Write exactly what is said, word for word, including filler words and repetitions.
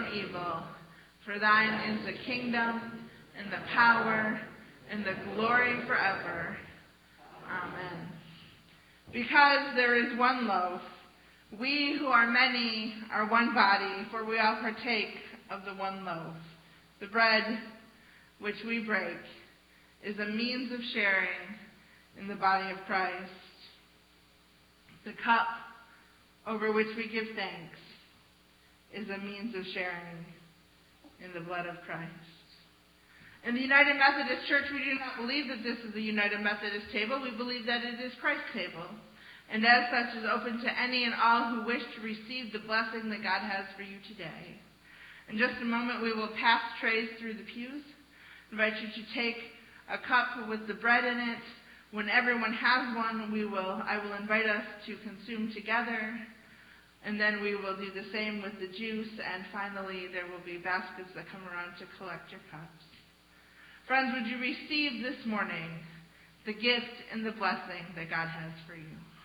evil. For thine is the kingdom, and the power, and the glory forever. Amen. Because there is one loaf, we who are many are one body, for we all partake of the one loaf. The bread which we break is a means of sharing in the body of Christ. The cup over which we give thanks is a means of sharing in the blood of Christ. In the United Methodist Church, we do not believe that this is the United Methodist table. We believe that it is Christ's table, and as such is open to any and all who wish to receive the blessing that God has for you today. In just a moment, we will pass trays through the pews. I invite you to take a cup with the bread in it. When everyone has one, we will. I will invite us to consume together, and then we will do the same with the juice, and finally there will be baskets that come around to collect your cups. Friends, would you receive this morning the gift and the blessing that God has for you?